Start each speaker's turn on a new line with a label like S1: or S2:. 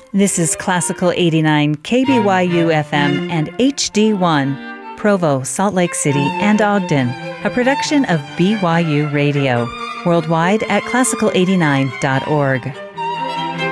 S1: This is Classical 89 KBYU FM and HD1, Provo, Salt Lake City, and Ogden, a production of BYU Radio. Worldwide at classical89.org.